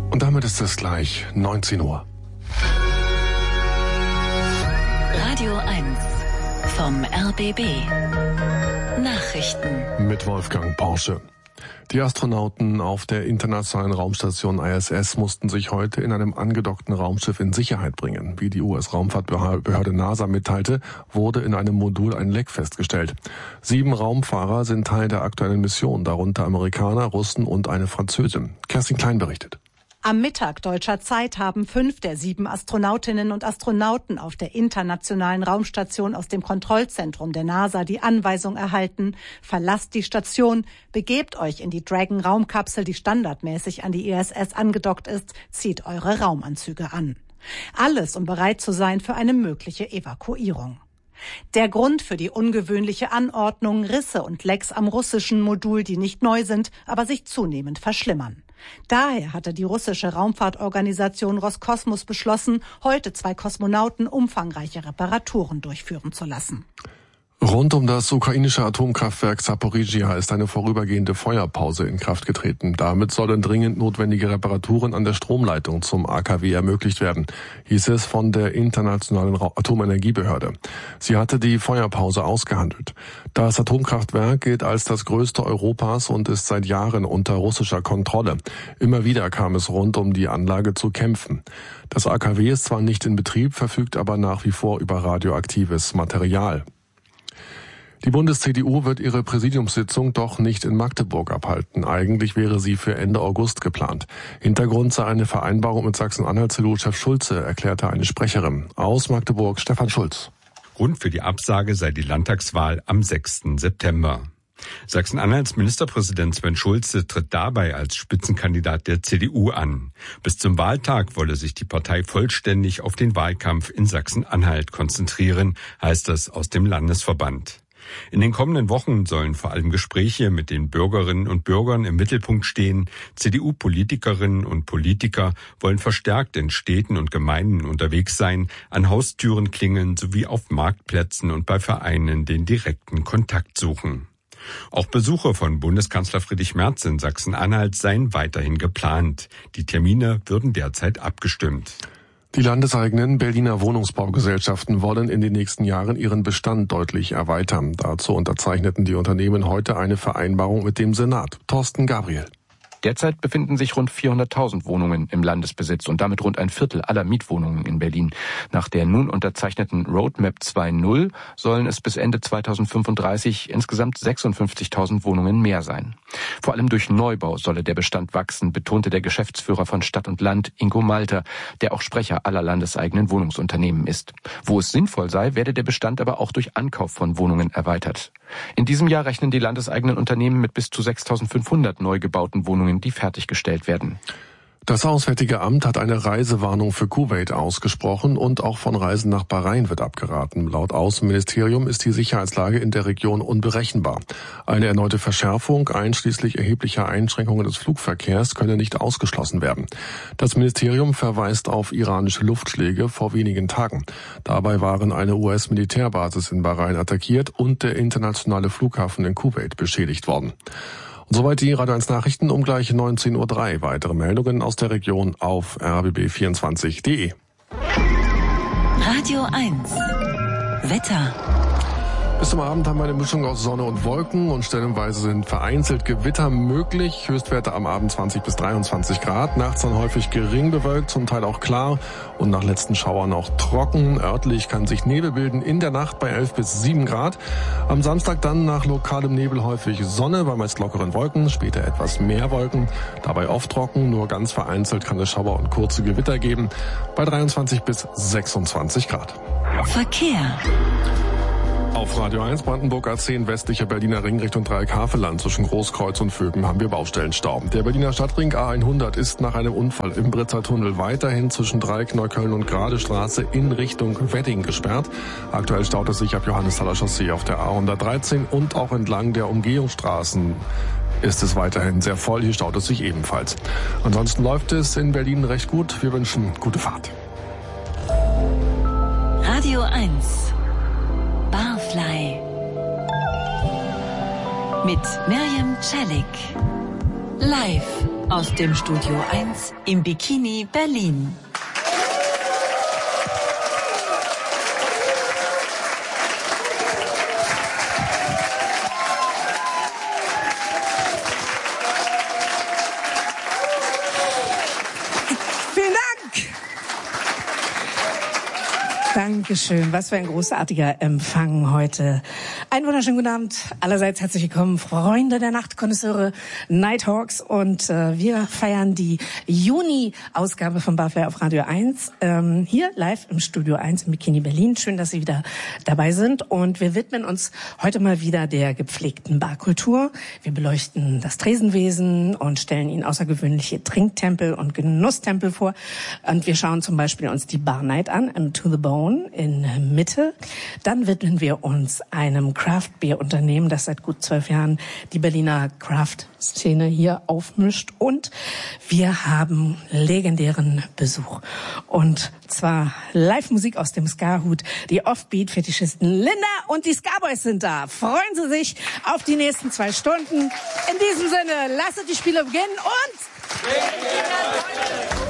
Und damit ist es gleich 19 Uhr. Radio 1 vom RBB. Nachrichten mit Wolfgang Porsche. Die Astronauten auf der internationalen Raumstation ISS mussten sich heute in einem angedockten Raumschiff in Sicherheit bringen. Wie die US-Raumfahrtbehörde NASA mitteilte, wurde in einem Modul ein Leck festgestellt. 7 Raumfahrer sind Teil der aktuellen Mission, darunter Amerikaner, Russen und eine Französin. Kerstin Klein berichtet. Am Mittag deutscher Zeit haben 5 der 7 Astronautinnen und Astronauten auf der internationalen Raumstation aus dem Kontrollzentrum der NASA die Anweisung erhalten: Verlasst die Station, begebt euch in die Dragon-Raumkapsel, die standardmäßig an die ISS angedockt ist, zieht eure Raumanzüge an. Alles, um bereit zu sein für eine mögliche Evakuierung. Der Grund für die ungewöhnliche Anordnung: Risse und Lecks am russischen Modul, die nicht neu sind, aber sich zunehmend verschlimmern. Daher hatte die russische Raumfahrtorganisation Roskosmos beschlossen, heute 2 Kosmonauten umfangreiche Reparaturen durchführen zu lassen. Rund um das ukrainische Atomkraftwerk Zaporizhzhia ist eine vorübergehende Feuerpause in Kraft getreten. Damit sollen dringend notwendige Reparaturen an der Stromleitung zum AKW ermöglicht werden, hieß es von der Internationalen Atomenergiebehörde. Sie hatte die Feuerpause ausgehandelt. Das Atomkraftwerk gilt als das größte Europas und ist seit Jahren unter russischer Kontrolle. Immer wieder kam es rund um die Anlage zu Kämpfen. Das AKW ist zwar nicht in Betrieb, verfügt aber nach wie vor über radioaktives Material. Die Bundes-CDU wird ihre Präsidiumssitzung doch nicht in Magdeburg abhalten. Eigentlich wäre sie für Ende August geplant. Hintergrund sei eine Vereinbarung mit Sachsen-Anhalt-CDU-Chef Schulze, erklärte eine Sprecherin. Aus Magdeburg Stefan Schulz. Grund für die Absage sei die Landtagswahl am 6. September. Sachsen-Anhalts Ministerpräsident Sven Schulze tritt dabei als Spitzenkandidat der CDU an. Bis zum Wahltag wolle sich die Partei vollständig auf den Wahlkampf in Sachsen-Anhalt konzentrieren, heißt es aus dem Landesverband. In den kommenden Wochen sollen vor allem Gespräche mit den Bürgerinnen und Bürgern im Mittelpunkt stehen. CDU-Politikerinnen und Politiker wollen verstärkt in Städten und Gemeinden unterwegs sein, an Haustüren klingeln sowie auf Marktplätzen und bei Vereinen den direkten Kontakt suchen. Auch Besuche von Bundeskanzler Friedrich Merz in Sachsen-Anhalt seien weiterhin geplant. Die Termine würden derzeit abgestimmt. Die landeseigenen Berliner Wohnungsbaugesellschaften wollen in den nächsten Jahren ihren Bestand deutlich erweitern. Dazu unterzeichneten die Unternehmen heute eine Vereinbarung mit dem Senat. Thorsten Gabriel. Derzeit befinden sich rund 400.000 Wohnungen im Landesbesitz und damit rund ein Viertel aller Mietwohnungen in Berlin. Nach der nun unterzeichneten Roadmap 2.0 sollen es bis Ende 2035 insgesamt 56.000 Wohnungen mehr sein. Vor allem durch Neubau solle der Bestand wachsen, betonte der Geschäftsführer von Stadt und Land, Ingo Malter, der auch Sprecher aller landeseigenen Wohnungsunternehmen ist. Wo es sinnvoll sei, werde der Bestand aber auch durch Ankauf von Wohnungen erweitert. In diesem Jahr rechnen die landeseigenen Unternehmen mit bis zu 6.500 neu gebauten Wohnungen, die fertiggestellt werden. Das Auswärtige Amt hat eine Reisewarnung für Kuwait ausgesprochen und auch von Reisen nach Bahrain wird abgeraten. Laut Außenministerium ist die Sicherheitslage in der Region unberechenbar. Eine erneute Verschärfung einschließlich erheblicher Einschränkungen des Flugverkehrs könne nicht ausgeschlossen werden. Das Ministerium verweist auf iranische Luftschläge vor wenigen Tagen. Dabei waren eine US-Militärbasis in Bahrain attackiert und der internationale Flughafen in Kuwait beschädigt worden. Soweit die Radio 1 Nachrichten um gleich 19.03 Uhr. Weitere Meldungen aus der Region auf rbb24.de. Radio 1 Wetter. Bis zum Abend haben wir eine Mischung aus Sonne und Wolken und stellenweise sind vereinzelt Gewitter möglich. Höchstwerte am Abend 20 bis 23 Grad. Nachts dann häufig gering bewölkt, zum Teil auch klar und nach letzten Schauern auch trocken. Örtlich kann sich Nebel bilden in der Nacht bei 11 bis 7 Grad. Am Samstag dann nach lokalem Nebel häufig Sonne bei meist lockeren Wolken, später etwas mehr Wolken. Dabei oft trocken, nur ganz vereinzelt kann es Schauer und kurze Gewitter geben bei 23 bis 26 Grad. Verkehr. Auf Radio 1 Brandenburg A10 westlicher Berliner Ring Richtung Dreieck-Havelland zwischen Großkreuz und Vögen haben wir Baustellenstau. Der Berliner Stadtring A100 ist nach einem Unfall im Britzer Tunnel weiterhin zwischen Dreieck, Neukölln und Gradestraße in Richtung Wedding gesperrt. Aktuell staut es sich ab Johannesthaler Chaussee auf der A113 und auch entlang der Umgehungsstraßen ist es weiterhin sehr voll. Hier staut es sich ebenfalls. Ansonsten läuft es in Berlin recht gut. Wir wünschen gute Fahrt. Radio 1 Barfly mit Miriam Celik live Aus dem Studio 1 im Bikini Berlin. Dankeschön. Was für ein großartiger Empfang heute. Einen wunderschönen guten Abend. Allerseits herzlich willkommen, Freunde der Nacht, Konnoisseure, Nighthawks. Und wir feiern die Juni-Ausgabe von Barfly auf Radio 1. Hier live im Studio 1 im Bikini Berlin. Schön, dass Sie wieder dabei sind. Und wir widmen uns heute mal wieder der gepflegten Barkultur. Wir beleuchten das Tresenwesen und stellen Ihnen außergewöhnliche Trinktempel und Genusstempel vor. Und wir schauen zum Beispiel uns die Bar Night an, To the Bone in Mitte. Dann widmen wir uns einem Craft-Bier-Unternehmen, das seit gut 12 Jahren die Berliner Craft-Szene hier aufmischt. Und wir haben legendären Besuch. Und zwar Live-Musik aus dem Ska-Hut. Die Offbeat-Fetischisten Linda und die Ska-Boys sind da. Freuen Sie sich auf die nächsten 2 Stunden. In diesem Sinne, lasst die Spiele beginnen und...